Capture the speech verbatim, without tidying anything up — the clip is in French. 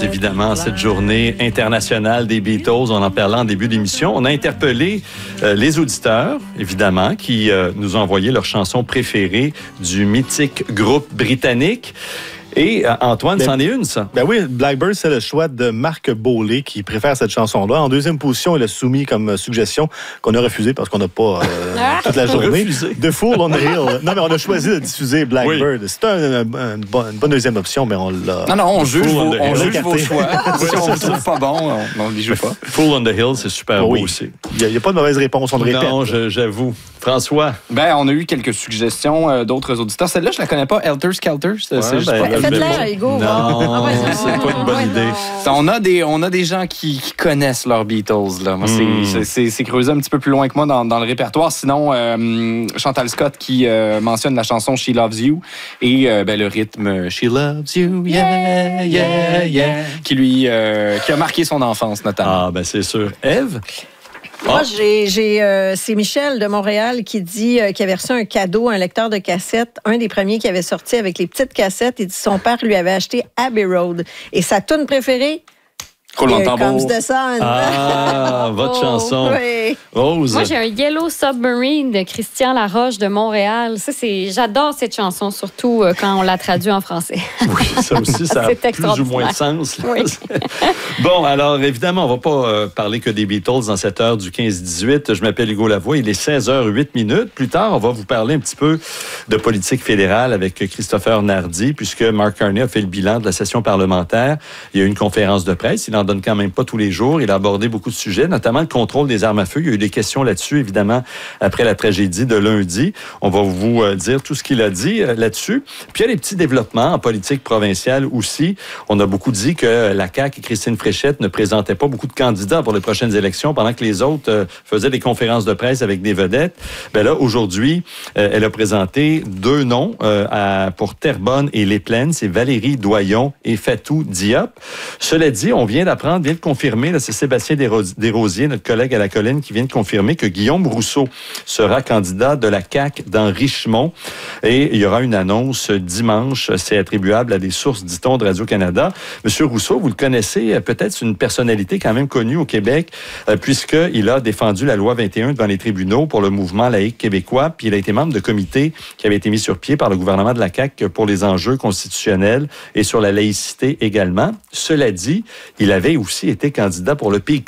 évidemment cette journée internationale des Beatles. On en parlait en début d'émission. On a interpellé euh, les auditeurs, évidemment, qui euh, nous ont envoyé leur chanson préférée du mythique groupe britannique. Et euh, Antoine, ben, c'en est une, ça? Ben oui, Blackbird, c'est le choix de Marc Beaulé qui préfère cette chanson-là. En deuxième position, il a soumis comme suggestion qu'on a refusé parce qu'on n'a pas euh, toute la journée. The Fool on the Hill. Non, mais on a choisi de diffuser Blackbird. Oui. C'est un, un, un, une bonne deuxième option, mais on l'a... Non, non, on juge, vos, on juge vos choix. Si on ne trouve pas bon, on ne joue pas. Fool on the Hill, c'est super oui. beau aussi. Il n'y a, a pas de mauvaise réponse, on le répète. Non, je, j'avoue. François? Ben, on a eu quelques suggestions euh, d'autres auditeurs. Celle-là, je la connais pas. Helter Skelter. C'est, ouais, c'est juste ben, pas... Faites-la, Hugo. Non, c'est pas une bonne idée. On a des, on a des gens qui, qui connaissent leurs Beatles. Là. Moi, mm. c'est, c'est, c'est creusé un petit peu plus loin que moi dans, dans le répertoire. Sinon, euh, Chantal Scott qui euh, mentionne la chanson She Loves You et euh, ben, le rythme She Loves You, yeah, yeah, yeah, qui lui, euh, qui a marqué son enfance notamment. Ah, ben c'est sûr. Ève? Moi, j'ai, j'ai, euh, c'est Michel de Montréal qui dit euh, qu'il avait reçu un cadeau, un lecteur de cassettes, un des premiers qui avait sorti avec les petites cassettes. Il dit son père lui avait acheté Abbey Road. Et sa toune préférée? Roulement de tambour. Comes the Sun. Ah, votre oh, chanson. Oui. Rose. Moi, j'ai un Yellow Submarine de Christian Laroche de Montréal. Ça, c'est, j'adore cette chanson, surtout euh, quand on la traduit en français. Oui, ça aussi, ça a plus ou moins de sens. Oui. Bon, alors, évidemment, on ne va pas euh, parler que des Beatles dans cette heure du quinze dix-huit. Je m'appelle Hugo Lavoie. Il est seize heures huit minutes. Plus tard, on va vous parler un petit peu de politique fédérale avec Christopher Nardi, puisque Mark Carney a fait le bilan de la session parlementaire. Il y a eu une conférence de presse. Il n'en donne quand même pas tous les jours. Il a abordé beaucoup de sujets, notamment le contrôle des armes à feu. Il y a eu des questions là-dessus, évidemment, après la tragédie de lundi. On va vous euh, dire tout ce qu'il a dit euh, là-dessus. Puis il y a des petits développements en politique provinciale aussi. On a beaucoup dit que la C A Q et Christine Fréchette ne présentaient pas beaucoup de candidats pour les prochaines élections, pendant que les autres euh, faisaient des conférences de presse avec des vedettes. Ben là, aujourd'hui, euh, elle a présenté deux noms euh, à, pour Terrebonne et Les Plaines. C'est Valérie Doyon et Fatou Diop. Cela dit, on vient d'apprendre, vient de confirmer, là, c'est Sébastien Desrosiers, notre collègue à la colline, qui vient de confirmer que Guillaume Rousseau sera candidat de la C A Q dans Richemont. Et il y aura une annonce dimanche. C'est attribuable à des sources, dit-on, de Radio-Canada. Monsieur Rousseau, vous le connaissez, peut-être c'est une personnalité quand même connue au Québec, euh, puisqu'il a défendu la loi vingt et un devant les tribunaux pour le mouvement laïque québécois, puis il a été membre de comité qui avait été mis sur pied par le gouvernement de la C A Q pour les enjeux constitutionnels et sur la laïcité également. Cela dit, il avait aussi été candidat pour le P